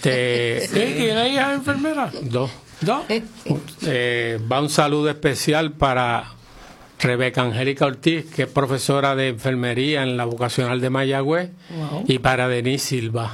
¿Tiene hija enfermera? Dos. Va un saludo especial para Rebeca Angélica Ortiz, que es profesora de enfermería en la vocacional de Mayagüez, y para Denise Silva.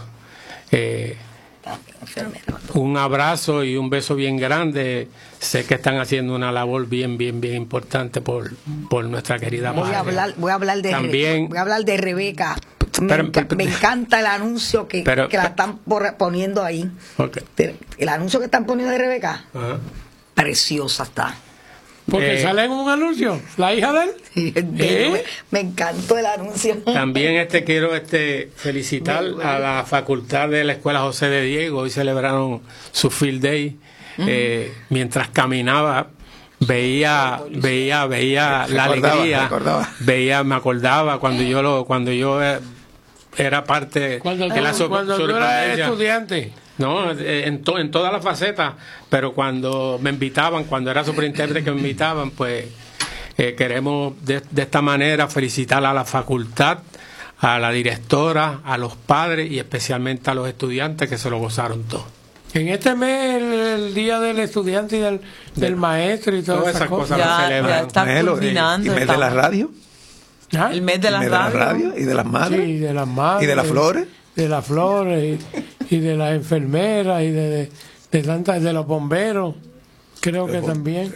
Un abrazo y un beso bien grande. Sé que están haciendo una labor bien importante por nuestra querida madre. Voy a hablar de Rebeca. Me encanta el anuncio que la están poniendo ahí. Okay. El anuncio que están poniendo de Rebeca, preciosa está. Porque sale en un anuncio, la hija de él. Me encantó el anuncio. También quiero felicitar a la facultad de la Escuela José de Diego. Hoy celebraron su Field Day. Mientras caminaba veía la alegría. Me acordaba cuando yo era parte de la cuando yo era estudiante. No, en todas las facetas, pero cuando me invitaban, cuando era superintendente que me invitaban, pues queremos de esta manera felicitar a la facultad, a la directora, a los padres y especialmente a los estudiantes que se lo gozaron todo. En este mes, el día del estudiante y del maestro y todas esas cosas ya está culminando. ¿Y mes de la radio? El mes de la radio. Y de las madres. Sí, y de las madres. Y de las flores. De las flores y de las enfermeras y de los bomberos, creo que también.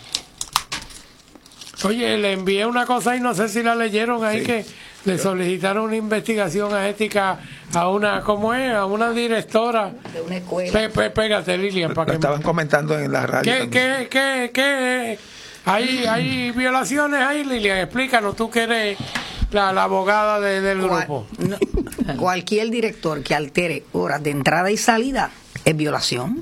Oye, le envié una cosa y no sé si la leyeron ahí, que le solicitaron una investigación ética a una directora de una escuela. Pégate, Lilian, para que estaban comentando en la radio. ¿Qué? ¿Hay violaciones ahí, Lilian? Explícanos, tú que eres la abogada del grupo. Cualquier director que altere horas de entrada y salida es violación.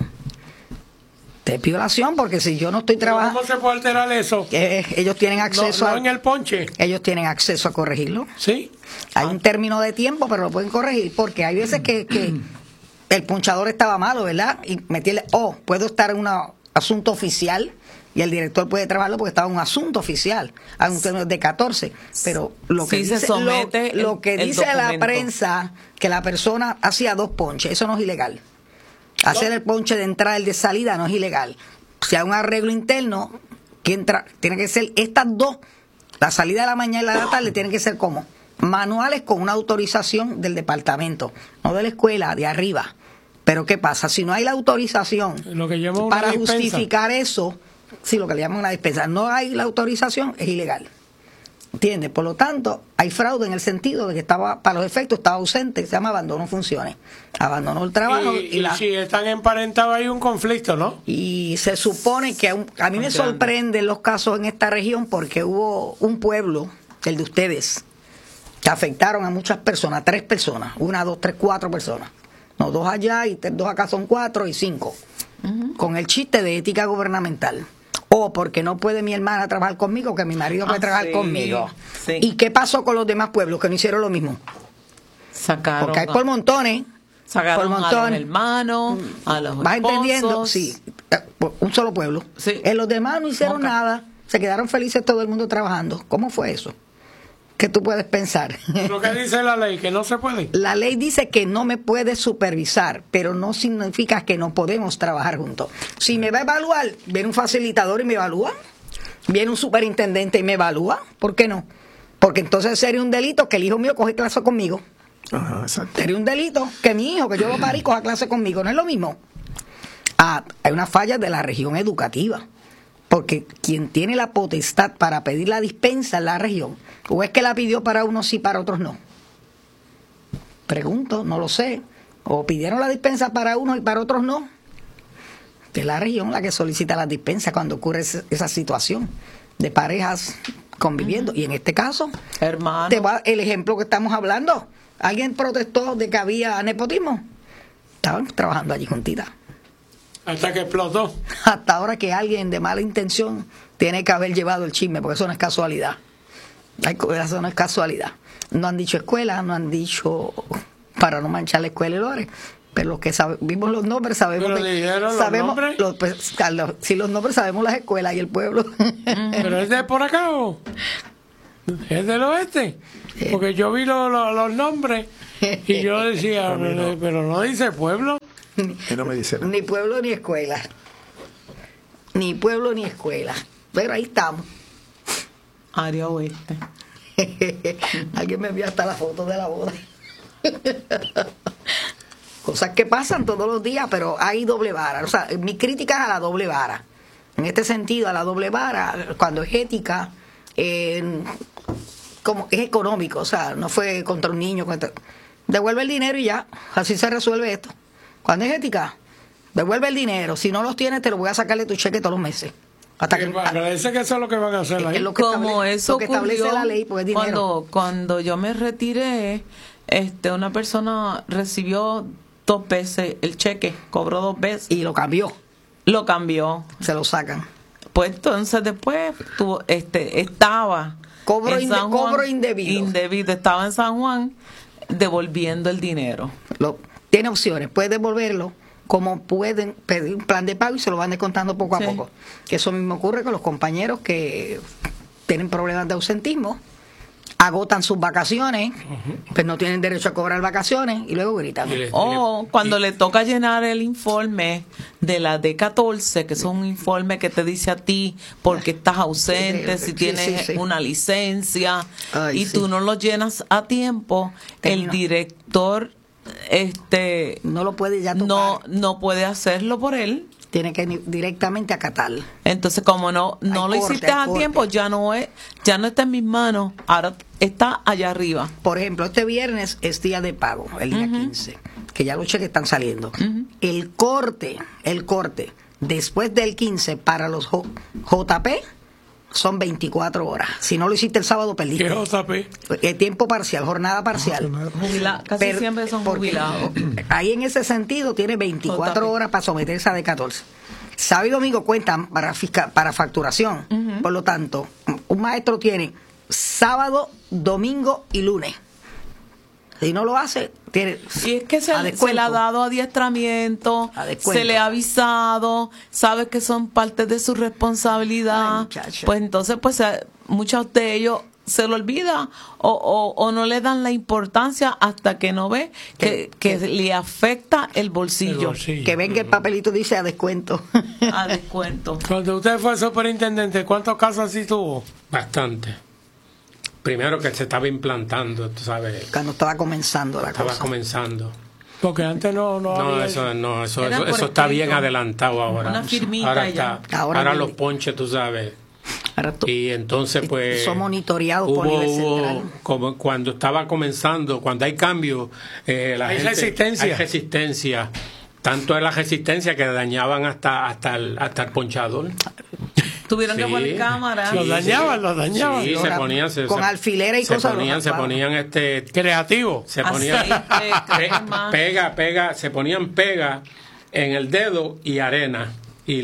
Es violación, porque si yo no estoy trabajando... ¿Cómo se puede alterar eso? Ellos tienen acceso no en el ponche. Ellos tienen acceso a corregirlo. Sí. Hay un término de tiempo, pero lo pueden corregir, porque hay veces que el ponchador estaba malo, ¿verdad? Y meterle, puedo estar en un asunto oficial y el director puede trabajarlo porque estaba en un asunto oficial. Hay un término de 14, pero lo que dice, lo que dice la prensa, que la persona hacía 2 ponches, eso no es ilegal. Hacer el ponche de entrada y el de salida no es ilegal. Si hay un arreglo interno, tiene que ser estas 2, la salida de la mañana y la de la tarde, tienen que ser como manuales con una autorización del departamento, no de la escuela, de arriba. Pero ¿qué pasa? Si no hay la autorización para justificar eso, lo que le llaman una dispensa, no hay la autorización, es ilegal. ¿Entiendes? Por lo tanto, hay fraude en el sentido de que para los efectos estaba ausente, se llama abandono de funciones. Abandonó el trabajo. Y si están emparentados hay un conflicto, ¿no? Y se supone que a mí me sorprenden los casos en esta región, porque hubo un pueblo, el de ustedes, que afectaron a muchas personas, 3 personas, 1, 2, 3, 4 personas. No, 2 allá y 2 acá son 4 y 5. Con el chiste de ética gubernamental. Porque no puede mi hermana trabajar conmigo, que mi marido puede trabajar conmigo. Sí. ¿Y qué pasó con los demás pueblos que no hicieron lo mismo? Sacaron. Porque hay por montones. Sacaron a los hermanos, a los ¿vas esposos? Entendiendo? Sí. Un solo pueblo. Sí. En los demás no hicieron nada. Se quedaron felices todo el mundo trabajando. ¿Cómo fue eso? ¿Qué tú puedes pensar? Lo que dice la ley, que no se puede. La ley dice que no me puede supervisar, pero no significa que no podemos trabajar juntos. Si me va a evaluar, viene un facilitador y me evalúa, viene un superintendente y me evalúa, ¿por qué no? Porque entonces sería un delito que el hijo mío coge clase conmigo. Ajá, exacto. Sería un delito que mi hijo, que yo lo parí, coja clase conmigo. ¿No es lo mismo? Hay una falla de la región educativa. Porque quien tiene la potestad para pedir la dispensa es la región. ¿O es que la pidió para unos sí, para otros no? Pregunto, no lo sé. ¿O pidieron la dispensa para unos y para otros no? Es la región la que solicita la dispensa cuando ocurre esa situación de parejas conviviendo. Y en este caso, hermano, el ejemplo que estamos hablando. ¿Alguien protestó de que había nepotismo? Estaban trabajando allí juntitas. Hasta que explotó. Hasta ahora que alguien de mala intención tiene que haber llevado el chisme, porque eso no es casualidad. Eso no es casualidad. No han dicho escuela, no han dicho para no manchar la escuela y Lores. Pero los que vimos los nombres sabemos. Pero dijeron sabemos los nombres. Si los nombres sabemos las escuelas y el pueblo. Pero es de por acá o es del oeste. Porque yo vi los nombres y yo decía, pero no dice pueblo. Y no me dice nada. Ni pueblo ni escuela. Ni pueblo ni escuela. Pero ahí estamos. Área oeste. Alguien me envió hasta la foto de la boda. Cosas que pasan todos los días, pero hay doble vara. O sea, mi crítica es a la doble vara. En este sentido, a la doble vara, cuando es ética, como es económico, o sea, no fue contra un niño. Devuelve el dinero y ya, así se resuelve esto. Cuando es ética, devuelve el dinero. Si no los tienes, te lo voy a sacar de tu cheque todos los meses. Hasta que agradece que eso es lo que van a hacer ahí. Es lo que Como eso lo que establece la ley, pues es dinero. Cuando yo me retiré, una persona recibió 2 veces el cheque, cobró 2 veces. Y lo cambió. Lo cambió. Se lo sacan. Pues entonces después estaba Cobro indebido. Estaba en San Juan devolviendo el dinero. Tiene opciones, puede devolverlo, como pueden pedir un plan de pago y se lo van descontando poco a poco. Que eso mismo ocurre con los compañeros que tienen problemas de ausentismo, agotan sus vacaciones, pues no tienen derecho a cobrar vacaciones y luego gritan. Cuando le toca llenar el informe de la D14, que es un informe que te dice a ti porque estás ausente, si tienes una licencia, tú no lo llenas a tiempo, el director no lo puede ya tocar. No puede hacerlo por él. Tiene que directamente acatar. Entonces, como no lo hiciste a tiempo, ya no está en mis manos, ahora está allá arriba. Por ejemplo, este viernes es día de pago, el día 15, que ya los cheques están saliendo. El corte, después del 15 para los JP son 24 horas. Si no lo hiciste el sábado, perdiste. ¿Qué JP? Tiempo parcial, jornada parcial. Casi siempre son jubilados. Ahí en ese sentido tiene 24 horas para someterse a D14. Sábado y domingo cuentan para facturación. Por lo tanto, un maestro tiene sábado, domingo y lunes. Si no lo hace, tiene. Y es que se le ha dado adiestramiento, se le ha avisado, sabe que son parte de su responsabilidad. Pues entonces, muchos de ellos se lo olvida o no le dan la importancia hasta que no ve que le afecta el bolsillo. Que venga el papelito dice a descuento. A descuento. Cuando usted fue superintendente, ¿cuántos casos así tuvo? Bastante. Primero que se estaba implantando, tú sabes. Cuando estaba comenzando la cosa. Estaba comenzando. Porque antes no había eso está bien adelantado ahora. Una firmita ahora está. Ahora los ponches, tú sabes. Y entonces pues son monitoreados por nivel central. Como cuando estaba comenzando, cuando hay cambio, hay resistencia. Tanto es la resistencia que dañaban hasta el ponchador. Tuvieron que poner cámara. Los dañaban. Sí, se ponían con alfileres y cosas. Se ponían creativos. Se ponían se ponían pega en el dedo y arena. Y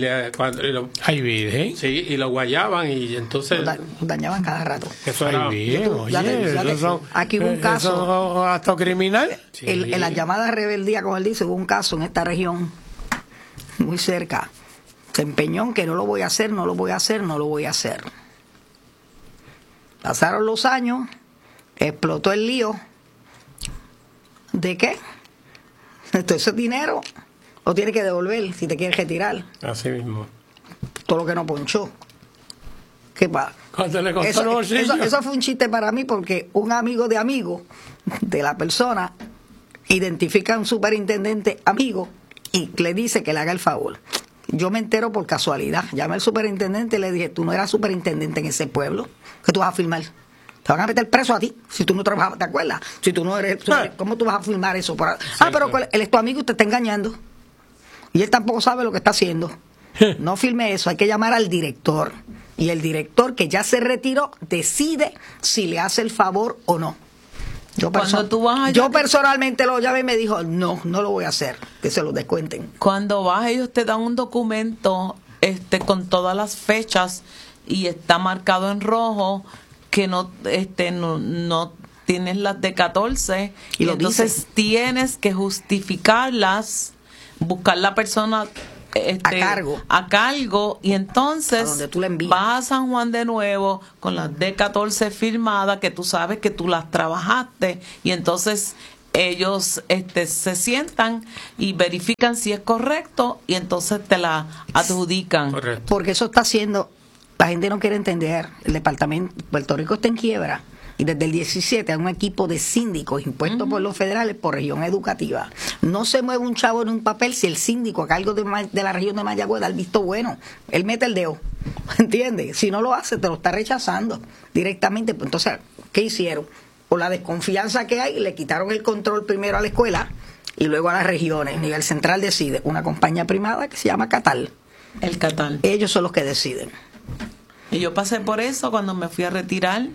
y lo guayaban y entonces lo dañaban cada rato. Eso era aquí hubo un caso hasta criminal. En la llamada rebeldía, como él dice, hubo un caso en esta región muy cerca. Se empeñó en que no lo voy a hacer. Pasaron los años, explotó el lío. ¿De qué? Entonces ese dinero lo tiene que devolver si te quieres retirar. Así mismo. Todo lo que no ponchó. ¿Qué pasa? Eso fue un chiste para mí porque un amigo de la persona identifica a un superintendente amigo y le dice que le haga el favor. Yo me entero por casualidad. Llamé al superintendente y le dije, tú no eras superintendente en ese pueblo, ¿qué tú vas a firmar? Te van a meter preso a ti si tú no trabajabas, ¿te acuerdas? Si tú no eres, ¿cómo tú vas a firmar eso? Pero él es tu amigo y te está engañando. Y él tampoco sabe lo que está haciendo. No firme eso, hay que llamar al director. Y el director, que ya se retiró, decide si le hace el favor o no. Yo personalmente lo llamé y me dijo, no lo voy a hacer, que se lo descuenten. Cuando vas, ellos te dan un documento con todas las fechas y está marcado en rojo que no tienes las de 14 y entonces tienes que justificarlas, buscar la persona a cargo y entonces vas a San Juan de nuevo con las D14 firmadas que tú sabes que tú las trabajaste y entonces ellos se sientan y verifican si es correcto y entonces te la adjudican. Correcto. Porque eso está haciendo, la gente no quiere entender, el departamento, Puerto Rico está en quiebra. Y desde el 17 hay un equipo de síndicos impuestos por los federales por región educativa. No se mueve un chavo en un papel si el síndico a cargo de la región de Mayagüez da el visto bueno. Él mete el dedo, ¿entiendes? Si no lo hace, te lo está rechazando directamente. Pues entonces, ¿qué hicieron? Por la desconfianza que hay, le quitaron el control primero a la escuela y luego a las regiones. Nivel Central decide, una compañía privada que se llama Catal. El Catal. Ellos son los que deciden. Y yo pasé por eso cuando me fui a retirar.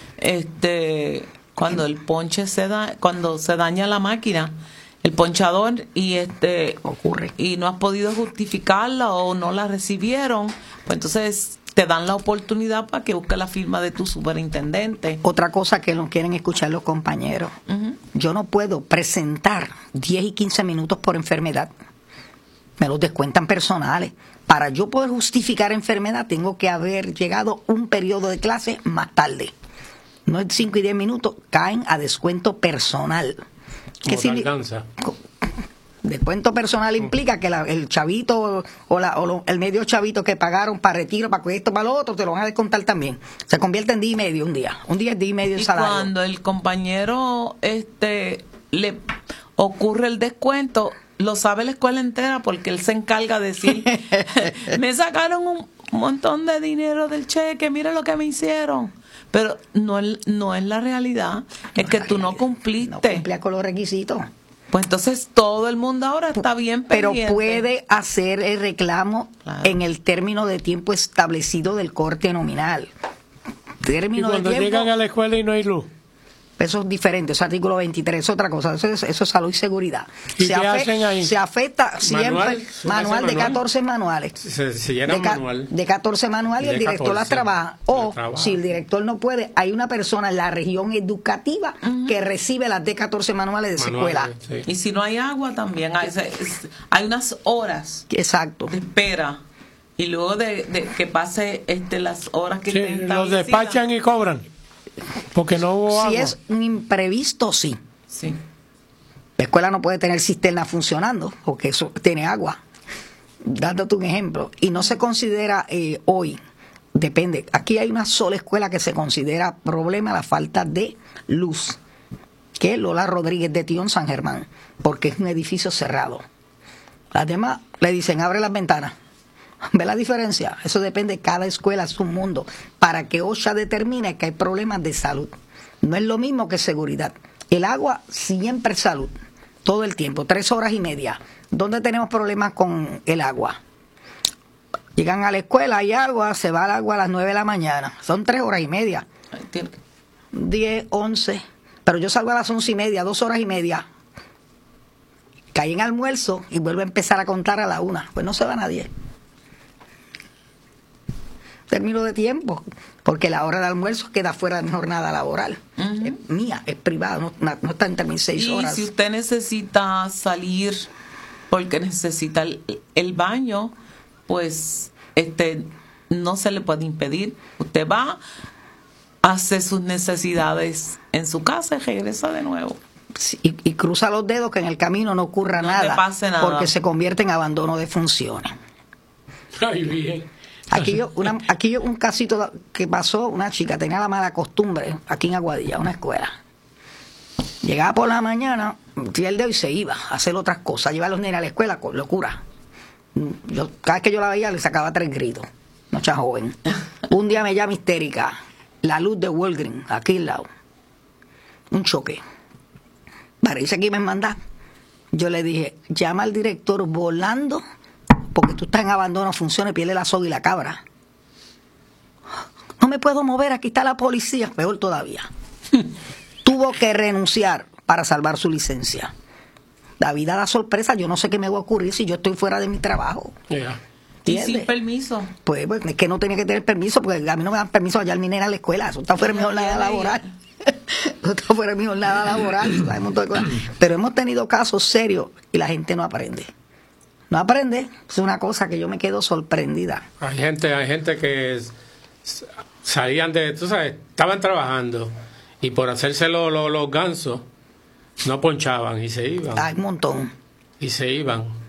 Cuando el ponche cuando se daña la máquina, el ponchador y ocurre y no has podido justificarla o no la recibieron, pues entonces te dan la oportunidad para que busques la firma de tu superintendente. Otra cosa que no quieren escuchar los compañeros, yo no puedo presentar 10 y 15 minutos por enfermedad, me los descuentan personales. Para yo poder justificar enfermedad tengo que haber llegado un periodo de clase más tarde. No es 5 y 10 minutos, caen a descuento personal. ¿Qué significa? Descuento personal implica que el chavito el medio chavito que pagaron para retiro, para esto, para lo otro, te lo van a descontar también. Se convierte en día y medio un día. Un día es día y medio el salario. Y cuando el compañero le ocurre el descuento, lo sabe la escuela entera porque él se encarga de decir, me sacaron un montón de dinero del cheque, mira lo que me hicieron. Pero no es la realidad, es que tú no cumpliste. No cumplías con los requisitos. Pues entonces todo el mundo ahora está bien pendiente. Pero puede hacer el reclamo en el término de tiempo establecido del corte nominal. Y cuando llegan a la escuela y no hay luz. Eso es diferente, es artículo 23, es otra cosa, eso es salud y seguridad. ¿Y qué hacen ahí? Se afecta siempre, manual de 14 manuales. Se llena manual. De 14 manuales y el director las trabaja. O, si el director no puede, hay una persona en la región educativa que recibe las de 14 manuales de esa escuela. Sí. Y si no hay agua también, hay unas horas. Exacto. De espera. Y luego de que pase las horas que te los despachan y cobran. Porque no hubo agua. Si es un imprevisto, sí. Sí. La escuela no puede tener cisterna funcionando porque eso tiene agua. Dándote un ejemplo. Y no se considera hoy, depende. Aquí hay una sola escuela que se considera problema la falta de luz, que es Lola Rodríguez de Tión San Germán, porque es un edificio cerrado. Las demás le dicen, abre las ventanas. ¿Ve la diferencia? Eso depende, cada escuela es un mundo. Para que OSHA determine que hay problemas de salud. No es lo mismo que seguridad. El agua siempre es salud, todo el tiempo, 3 horas y media. ¿Dónde tenemos problemas con el agua? Llegan a la escuela, hay agua, se va el agua a las 9 de la mañana. Son 3 horas y media. 10, 11. Pero yo salgo a las 11 y media, 2 horas y media. Caí en almuerzo y vuelvo a empezar a contar a la 1. Pues no se va nadie. Término de tiempo, porque la hora de almuerzo queda fuera de mi jornada laboral. Es mía, es privada, no está entre mis 6 horas. Y si usted necesita salir porque necesita el baño, pues no se le puede impedir. Usted va, hace sus necesidades en su casa y regresa de nuevo. Sí, y cruza los dedos que en el camino no ocurra nada, porque se convierte en abandono de funciones. Ay, bien. Aquí yo un casito que pasó, una chica tenía la mala costumbre aquí en Aguadilla, una escuela. Llegaba por la mañana, metía el dedo y se iba a hacer otras cosas, llevar a los nenes a la escuela con locura. Cada vez que yo la veía le sacaba 3 gritos, mucha joven. Un día me llama histérica, la luz de Walgreens, aquí al lado. Un choque. Parece que iba a mandar. Yo le dije, llama al director volando, porque tú estás en abandono, funciones, pierde la soga y la cabra. No me puedo mover, aquí está la policía. Peor todavía. Tuvo que renunciar para salvar su licencia. La vida da sorpresa, yo no sé qué me va a ocurrir si yo estoy fuera de mi trabajo. Y sin permiso. Pues es que no tenía que tener permiso, porque a mí no me dan permiso allá al minera a la escuela. Eso está fuera de mi jornada laboral. Eso está fuera de mi jornada laboral. Pero hemos tenido casos serios y la gente no aprende. No aprende, es una cosa que yo me quedo sorprendida. Hay gente que salían tú sabes, estaban trabajando y por hacerse los gansos, no ponchaban y se iban. Hay un montón. Y se iban.